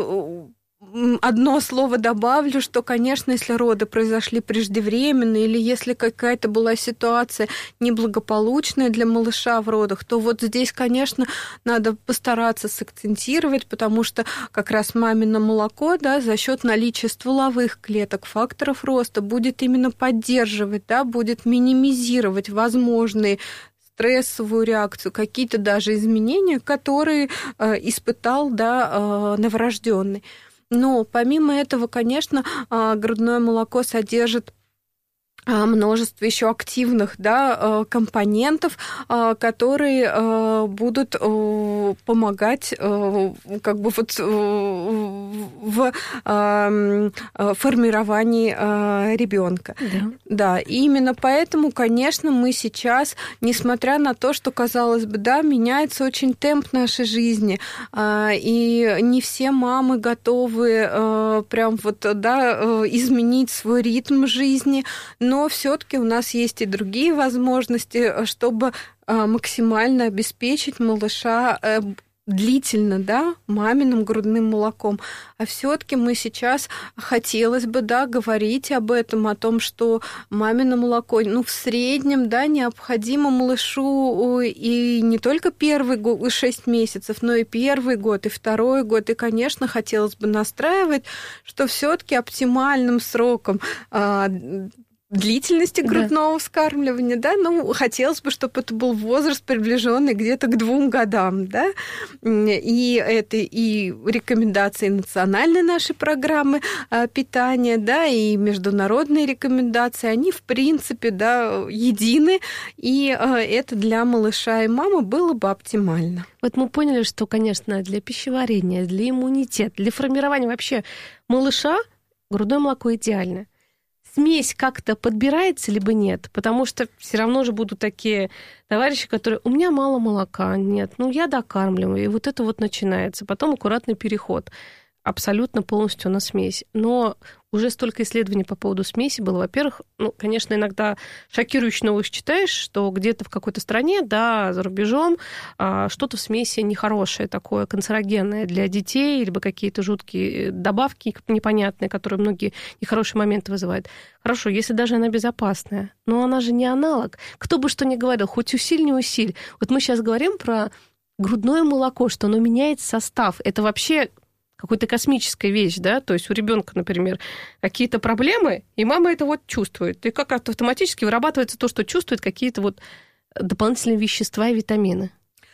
одно слово добавлю, что, конечно, если роды произошли преждевременно или если какая-то была ситуация неблагополучная для малыша в родах, то вот здесь, конечно, надо постараться сакцентировать, потому что как раз мамино молоко, да, за счет наличия стволовых клеток, факторов роста будет именно поддерживать, да, будет минимизировать возможные стрессовую реакцию, какие-то даже изменения, которые э, испытал, да, э, новорожденный. Но помимо этого, конечно, грудное молоко содержит множество еще активных, да, компонентов, которые будут помогать как бы вот в формировании ребенка. Да. Да, и именно поэтому, конечно, мы сейчас, несмотря на то, что, казалось бы, да, меняется очень темп нашей жизни, и не все мамы готовы прям вот, да, изменить свой ритм жизни, но все-таки у нас есть и другие возможности, чтобы максимально обеспечить малыша длительно, да, маминым грудным молоком. А все-таки мы сейчас хотелось бы, да, говорить об этом, о том, что мамино молоко, ну, в среднем, да, необходимо малышу и не только первый год, шесть месяцев, но и первый год, и второй год. И, конечно, хотелось бы настраивать, что все-таки оптимальным сроком длительности грудного да. вскармливания, да, ну, хотелось бы, чтобы это был возраст, приближенный где-то к двум годам, да, и это и рекомендации национальной нашей программы питания, да, и международные рекомендации, они, в принципе, да, едины, и это для малыша и мамы было бы оптимально. Вот мы поняли, что, конечно, для пищеварения, для иммунитета, для формирования вообще малыша грудное молоко идеально. Смесь как-то подбирается, либо нет, потому что все равно же будут такие товарищи, которые у меня мало молока, нет, ну я докармливаю, и вот это вот начинается. Потом аккуратный переход абсолютно полностью на смесь. Но уже столько исследований по поводу смеси было. Во-первых, ну, конечно, иногда шокирующе новость читаешь, что где-то в какой-то стране, да, за рубежом, что-то в смеси нехорошее такое, канцерогенное для детей, либо какие-то жуткие добавки непонятные, которые многие нехорошие моменты вызывают. Хорошо, если даже она безопасная, но она же не аналог. Кто бы что ни говорил, хоть усиль, не усиль. Вот мы сейчас говорим про грудное молоко, что оно меняет состав. Это вообще какая-то космическая вещь, да, то есть у ребенка, например, какие-то проблемы, и мама это вот чувствует, и как автоматически вырабатывается то, что чувствует какие-то вот дополнительные вещества и витамины.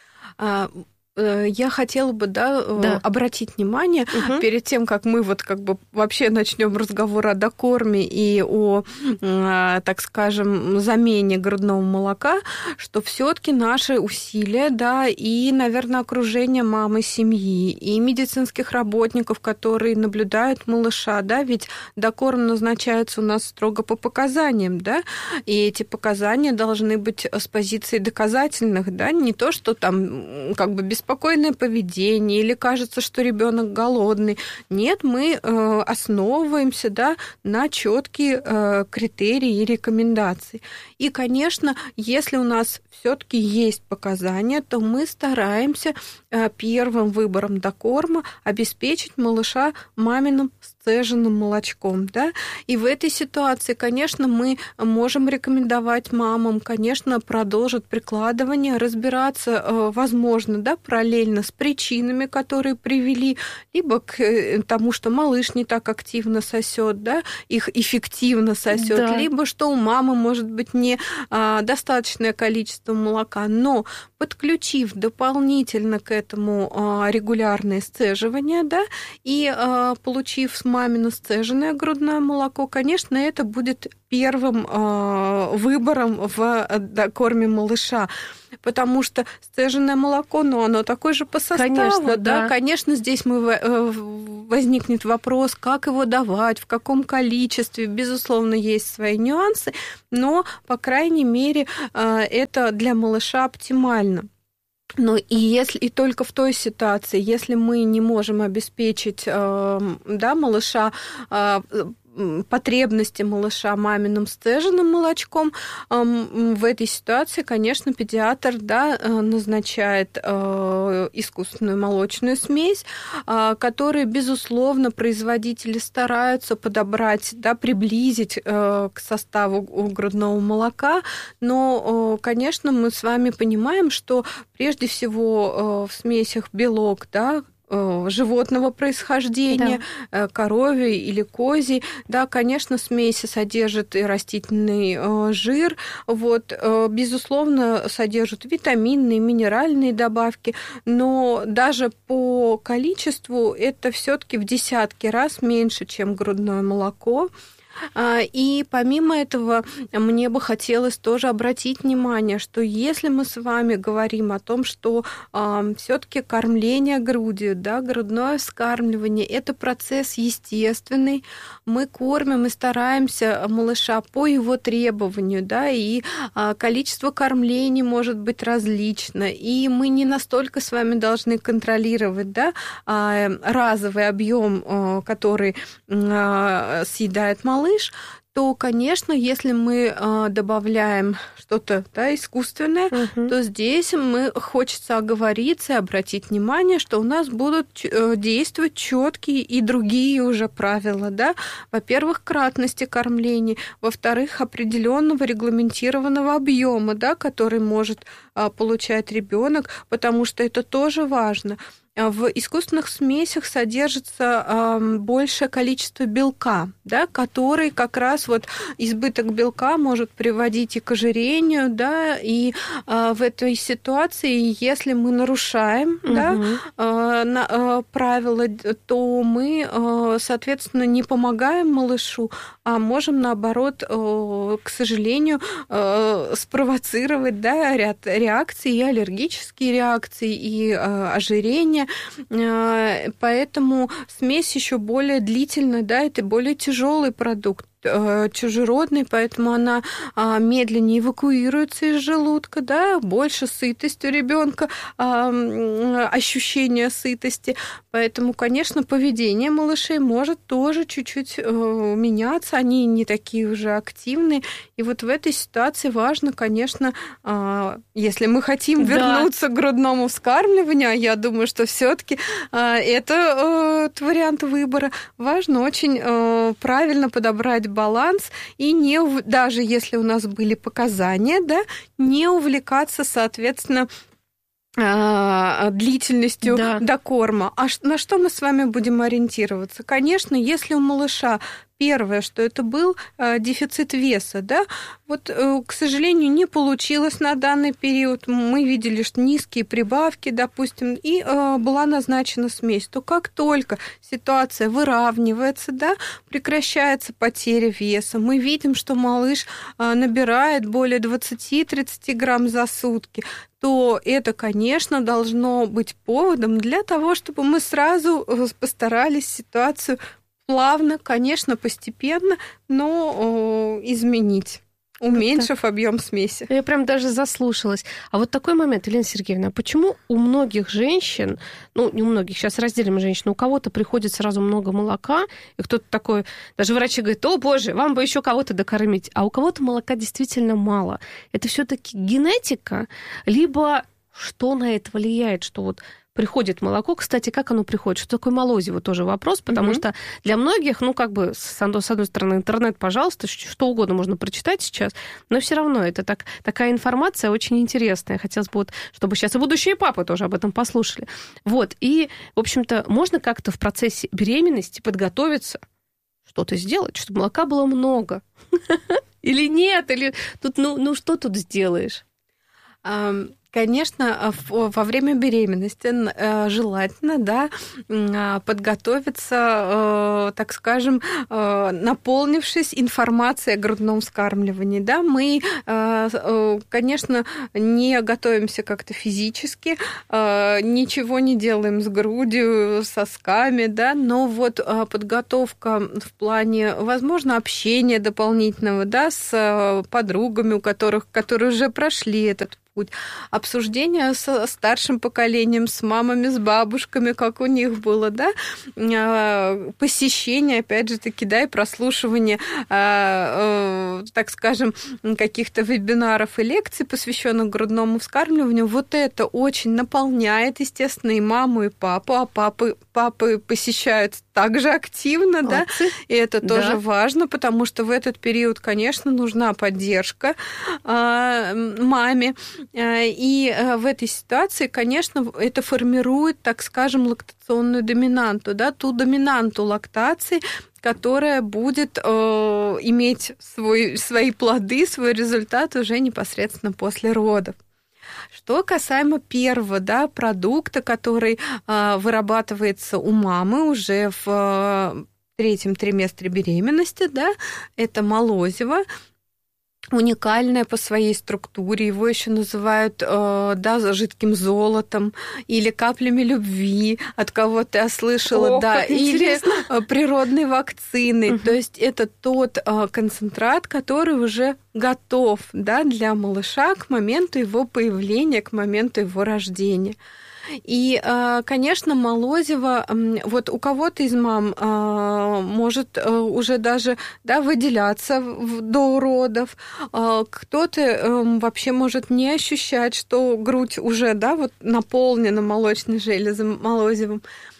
Я хотела бы, да, да. обратить внимание, угу. перед тем, как мы вот как бы вообще начнем разговор о докорме и о, так скажем, замене грудного молока, что все-таки наши усилия, да, и, наверное, окружение мамы, семьи, и медицинских работников, которые наблюдают малыша, да, ведь докорм назначается у нас строго по показаниям, да, и эти показания должны быть с позиции доказательных, да, не то, что там как бы без беспокойное поведение или кажется, что ребенок голодный. Нет, мы э, основываемся, да, на четкие э, критерии и рекомендации. И, конечно, если у нас все-таки есть показания, то мы стараемся э, первым выбором докорма обеспечить малыша маминым сцеженным молочком, да, и в этой ситуации, конечно, мы можем рекомендовать мамам, конечно, продолжить прикладывание, разбираться, возможно, да, параллельно с причинами, которые привели либо к тому, что малыш не так активно сосет, да, их эффективно сосет, да. Либо что у мамы может быть не а, достаточное количество молока, но подключив дополнительно к этому а, регулярное сцеживание, да, и а, получив с мамино сцеженное грудное молоко, конечно, это будет первым э, выбором в докорме малыша, потому что сцеженное молоко, но оно такое же по составу, конечно, да, да. Конечно, здесь мы, э, возникнет вопрос, как его давать, в каком количестве, безусловно, есть свои нюансы, но, по крайней мере, э, это для малыша оптимально. Ну и если и только в той ситуации, если мы не можем обеспечить э, да, малыша, э, потребности малыша маминым сцеженным молочком, э, в этой ситуации, конечно, педиатр, да, назначает э, искусственную молочную смесь, э, которую, безусловно, производители стараются подобрать, да, приблизить э, к составу грудного молока, но, э, конечно, мы с вами понимаем, что прежде всего в смесях белок, да, животного происхождения, да. Коровий или козий, да, конечно, смеси содержат и растительный жир, вот, безусловно, содержат витаминные, минеральные добавки, но даже по количеству это все-таки в десятки раз меньше, чем грудное молоко. И помимо этого, мне бы хотелось тоже обратить внимание, что если мы с вами говорим о том, что э, все-таки кормление грудью, да, грудное вскармливание, это процесс естественный, мы кормим и стараемся малыша по его требованию, да, и э, количество кормлений может быть различно, и мы не настолько с вами должны контролировать, да, э, разовый объем, э, который э, съедает малыш, то, конечно, если мы э, добавляем что-то, да, искусственное, угу. то здесь мы хочется оговориться и обратить внимание, что у нас будут э, действовать четкие и другие уже правила, да. Во-первых, кратности кормлений, во-вторых, определенного регламентированного объема, да, который может э, получать ребенок, потому что это тоже важно. В искусственных смесях содержится э, большее количество белка, да, который как раз вот избыток белка может приводить и к ожирению, да, и э, в этой ситуации, если мы нарушаем, угу. да, э, на, э, правила, то мы, э, соответственно, не помогаем малышу, а можем, наоборот, э, к сожалению, э, спровоцировать, да, ряд реакций, и аллергические реакции, и э, ожирение. Поэтому смесь еще более длительная, да, это более тяжелый продукт, чужеродный, поэтому она медленнее эвакуируется из желудка, да, больше сытость у ребенка, ощущение сытости. Поэтому, конечно, поведение малышей может тоже чуть-чуть меняться, они не такие уже активные. И вот в этой ситуации важно, конечно, если мы хотим да. вернуться к грудному вскармливанию, а я думаю, что все-таки это вариант выбора, важно очень правильно подобрать баланс и не, даже если у нас были показания, да, не увлекаться, соответственно, длительностью да. докорма. А на что мы с вами будем ориентироваться? Конечно, если у малыша первое, что это был э, дефицит веса, да, вот, э, к сожалению, не получилось на данный период, мы видели, что низкие прибавки, допустим, и э, была назначена смесь, то как только ситуация выравнивается, да, прекращается потеря веса, мы видим, что малыш э, набирает более двадцать-тридцать грамм за сутки, то это, конечно, должно быть поводом для того, чтобы мы сразу постарались ситуацию плавно, конечно, постепенно, но о, изменить. уменьшив это... объем смеси. Я прям даже заслушалась. А вот такой момент, Елена Сергеевна, почему у многих женщин, ну, не у многих, сейчас разделим женщин, у кого-то приходит сразу много молока, и кто-то такой, даже врачи говорят, о, боже, вам бы еще кого-то докормить, а у кого-то молока действительно мало. Это все-таки генетика, либо что на это влияет, что вот приходит молоко. Кстати, как оно приходит? Что такое молозиво? Тоже вопрос, потому mm-hmm. что для многих, ну, как бы, с одной стороны, интернет, пожалуйста, что угодно можно прочитать сейчас, но все равно это так, такая информация очень интересная. Хотелось бы, вот, чтобы сейчас и будущие папы тоже об этом послушали. Вот, и, в общем-то, можно как-то в процессе беременности подготовиться, что-то сделать, чтобы молока было много. Или нет? Или тут, ну, ну, что тут сделаешь? Конечно, во время беременности желательно, да, подготовиться, так скажем, наполнившись информацией о грудном вскармливании. Да, мы, конечно, не готовимся как-то физически, ничего не делаем с грудью, сосками, да, но вот подготовка в плане, возможно, общения дополнительного, да, с подругами, у которых, которые уже прошли этот путь, обсуждение со старшим поколением, с мамами, с бабушками, как у них было, да, посещение, опять же таки, да, и прослушивание, так скажем, каких-то вебинаров и лекций, посвященных грудному вскармливанию, вот это очень наполняет, естественно, и маму, и папу, а папы, папы посещают также активно, да, и это тоже да. важно, потому что в этот период, конечно, нужна поддержка маме. И в этой ситуации, конечно, это формирует, так скажем, лактационную доминанту, да, ту доминанту лактации, которая будет э, иметь свой, свои плоды, свой результат уже непосредственно после родов. Что касаемо первого, да, продукта, который э, вырабатывается у мамы уже в э, третьем триместре беременности, да, это молозиво. Уникальное по своей структуре, его еще называют э, да, жидким золотом или каплями любви, от кого-то я слышала, О, да, или природной вакциной. Угу. То есть это тот э, концентрат, который уже готов, да, для малыша к моменту его появления, к моменту его рождения. И, конечно, молозиво, вот у кого-то из мам может уже даже, да, выделяться до родов, кто-то вообще может не ощущать, что грудь уже, да, вот наполнена молочной железой, молозивом.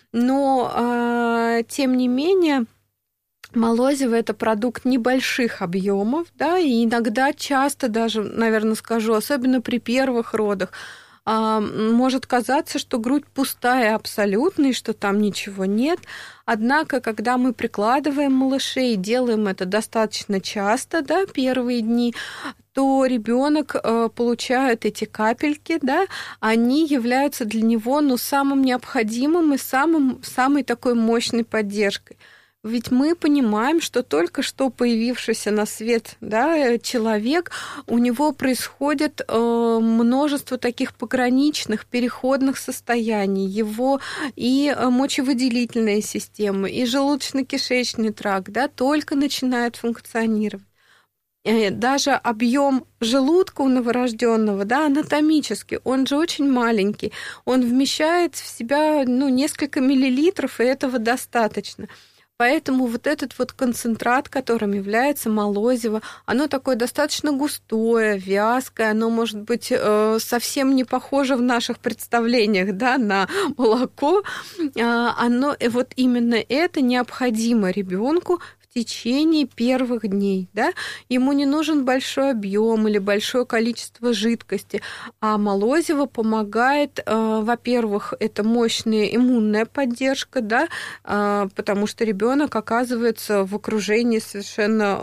Но, тем не менее, молозиво – это продукт небольших объемов, да, и иногда, часто даже, наверное, скажу, особенно при первых родах, может казаться, что грудь пустая абсолютно, и что там ничего нет. Однако, когда мы прикладываем малышей, делаем это достаточно часто, да, первые дни, то ребенок получает эти капельки, да, они являются для него, ну, самым необходимым и самым, самой такой мощной поддержкой. Ведь мы понимаем, что только что появившийся на свет, да, человек, у него происходит э, множество таких пограничных, переходных состояний. Его и мочевыделительная система, и желудочно-кишечный тракт, да, только начинают функционировать. Даже объем желудка у новорожденного, да, анатомически, он же очень маленький. Он вмещает в себя, ну, несколько миллилитров, и этого достаточно. Поэтому вот этот вот концентрат, которым является молозиво, оно такое достаточно густое, вязкое, оно может быть совсем не похоже в наших представлениях, да, на молоко. Оно, вот именно это необходимо ребенку в течение первых дней, да, ему не нужен большой объем или большое количество жидкости, а молозиво помогает, э, во-первых, это мощная иммунная поддержка, да, э, потому что ребенок оказывается в окружении совершенно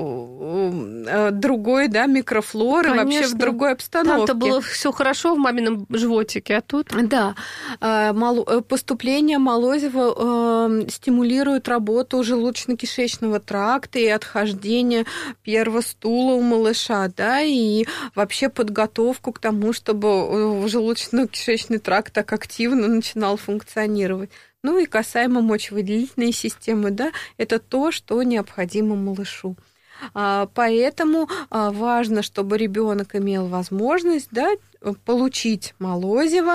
э, э, другой, да, микрофлоры, конечно, вообще в другой обстановке. Там-то было все хорошо в мамином животике, а тут... Да, э, мол, поступление молозива э, стимулирует работу желудочно-кишечного тракта и отхождение первого стула у малыша, да, и вообще подготовку к тому, чтобы желудочно-кишечный тракт так активно начинал функционировать. Ну и касаемо мочевыделительной системы, да, это то, что необходимо малышу. Поэтому важно, чтобы ребенок имел возможность, да, получить молозиво,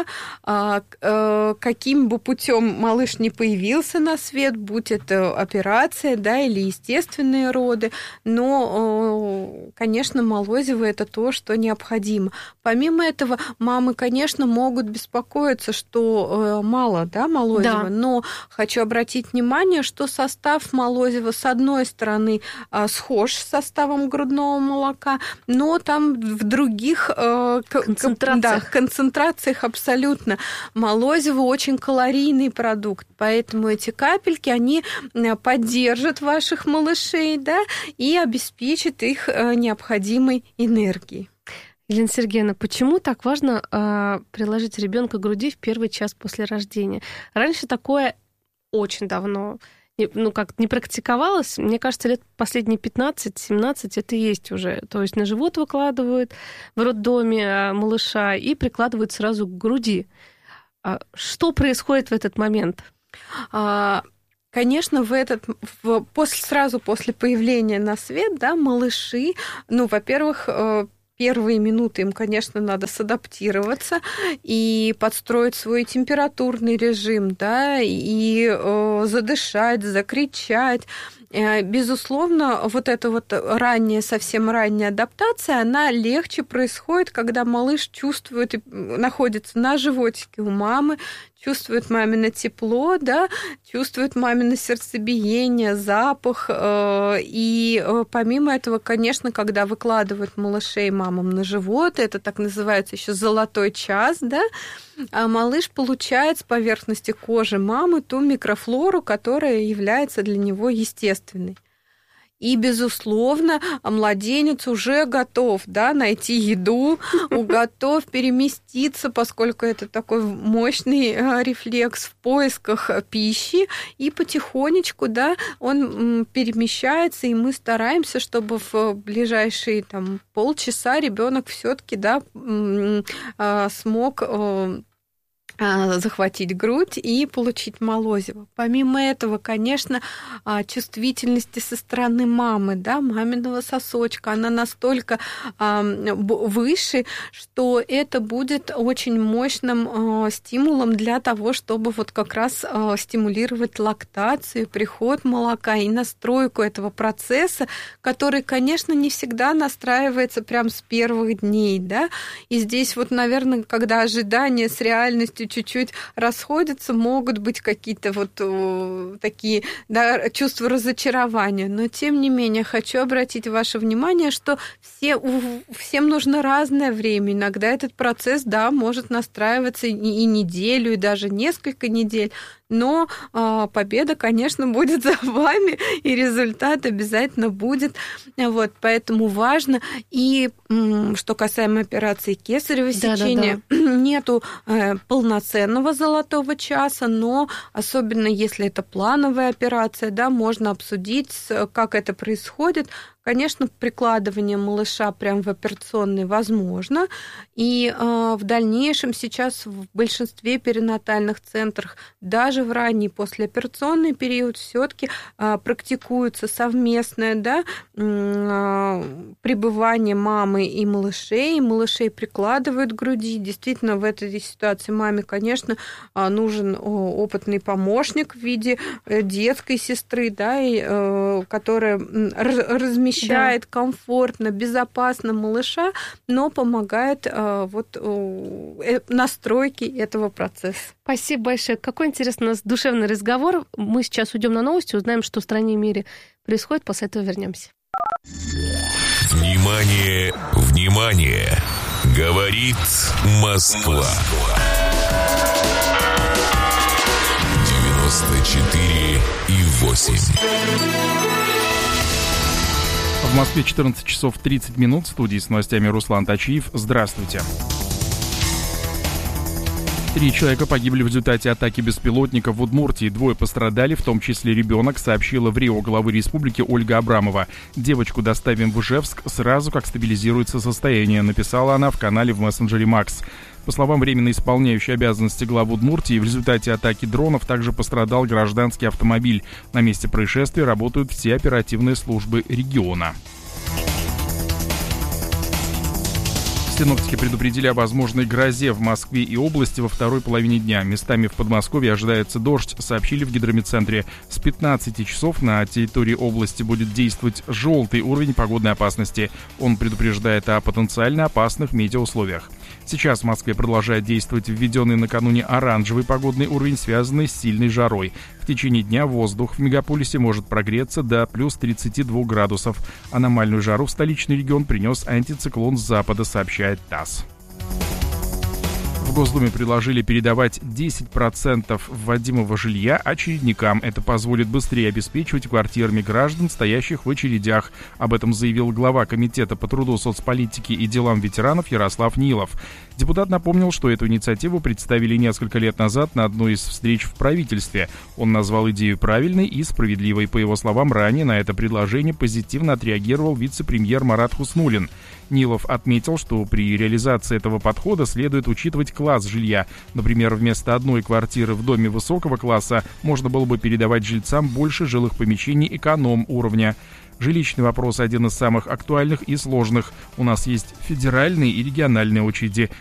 каким бы путем малыш не появился на свет, будь это операция, да, или естественные роды, но, конечно, молозиво – это то, что необходимо. Помимо этого, мамы, конечно, могут беспокоиться, что мало, да, молозива, да. Но хочу обратить внимание, что состав молозива, с одной стороны, схож с составом грудного молока, но там в других концентрациях, да, концентрациях абсолютно. Молозиво очень калорийный продукт, поэтому эти капельки, они поддержат ваших малышей, да, и обеспечат их необходимой энергией. Елена Сергеевна, почему так важно э, приложить ребенка к груди в первый час после рождения? Раньше такое очень давно ну, как не практиковалось. Мне кажется, лет последние пятнадцать-семнадцать это есть уже. То есть на живот выкладывают в роддоме малыша и прикладывают сразу к груди. Что происходит в этот момент? Конечно, в этот, в, после, сразу после появления на свет, да, малыши, ну, во-первых, первые минуты им, конечно, надо садаптироваться и подстроить свой температурный режим, да, и э, задышать, закричать. Безусловно, вот эта вот ранняя, совсем ранняя адаптация, она легче происходит, когда малыш чувствует, находится на животике у мамы, чувствует мамино тепло, да, чувствует мамино сердцебиение, запах. И помимо этого, конечно, когда выкладывают малышей мамам на живот, это так называется еще золотой час, да, а малыш получает с поверхности кожи мамы ту микрофлору, которая является для него естественной. И, безусловно, младенец уже готов, да, найти еду, готов переместиться, поскольку это такой мощный рефлекс в поисках пищи, и потихонечку, да, он перемещается, и мы стараемся, чтобы в ближайшие там, полчаса ребенок все-таки, да, смог захватить грудь и получить молозиво. Помимо этого, конечно, чувствительности со стороны мамы, да, маминого сосочка, она настолько выше, что это будет очень мощным стимулом для того, чтобы вот как раз стимулировать лактацию, приход молока и настройку этого процесса, который, конечно, не всегда настраивается прям с первых дней, да, и здесь вот, наверное, когда ожидания с реальностью чуть-чуть расходятся, могут быть какие-то вот такие, да, чувства разочарования. Но, тем не менее, хочу обратить ваше внимание, что все, всем нужно разное время. Иногда этот процесс, да, может настраиваться и, и неделю, и даже несколько недель. Но э, победа, конечно, будет за вами, и результат обязательно будет. Вот, поэтому важно. И м, что касаемо операции кесарево сечения, да, да, да. нету э, полноценного золотого часа, но особенно если это плановая операция, да, можно обсудить, как это происходит. Конечно, прикладывание малыша прямо в операционной возможно, и э, в дальнейшем сейчас в большинстве перинатальных центров, даже в ранний послеоперационный период, все-таки э, практикуется совместное, да, э, пребывание мамы и малышей, малышей прикладывают к груди. Действительно, в этой ситуации маме, конечно, нужен опытный помощник в виде детской сестры, да, и, э, которая размещает да. комфортно, безопасно малыша, но помогает э, вот, э, настройке этого процесса. Спасибо большое. Какой интересный у нас душевный разговор. Мы сейчас уйдем на новости, узнаем, что в стране и мире происходит. После этого вернемся. Внимание, внимание! Говорит Москва. девяносто четыре и восемь. В Москве четырнадцать часов тридцать минут. В студии с новостями Руслан Тачиев. Здравствуйте. Три человека погибли в результате атаки беспилотников в Удмуртии. Двое пострадали, в том числе ребенок, сообщила в РИО главы республики Ольга Абрамова. Девочку доставим в Ижевск сразу, как стабилизируется состояние, написала она в канале в мессенджере Макс. По словам временно исполняющей обязанности главы Удмуртии, в результате атаки дронов также пострадал гражданский автомобиль. На месте происшествия работают все оперативные службы региона. Синоптики предупредили о возможной грозе в Москве и области во второй половине дня. Местами в Подмосковье ожидается дождь, сообщили в гидрометцентре. С пятнадцати часов на территории области будет действовать желтый уровень погодной опасности. Он предупреждает о потенциально опасных метеоусловиях. Сейчас в Москве продолжает действовать введенный накануне оранжевый погодный уровень, связанный с сильной жарой. В течение дня воздух в мегаполисе может прогреться до плюс тридцати двух градусов. Аномальную жару в столичный регион принес антициклон с запада, сообщает ТАСС. В Госдуме предложили передавать десять процентов вводимого жилья очередникам. Это позволит быстрее обеспечивать квартирами граждан, стоящих в очередях. Об этом заявил глава Комитета по труду, соцполитике и делам ветеранов Ярослав Нилов. Депутат напомнил, что эту инициативу представили несколько лет назад на одной из встреч в правительстве. Он назвал идею правильной и справедливой. По его словам, ранее на это предложение позитивно отреагировал вице-премьер Марат Хуснуллин. Нилов отметил, что при реализации этого подхода следует учитывать класс жилья. Например, вместо одной квартиры в доме высокого класса можно было бы передавать жильцам больше жилых помещений эконом-уровня. Жилищный вопрос один из самых актуальных и сложных. У нас есть федеральные и региональные очереди.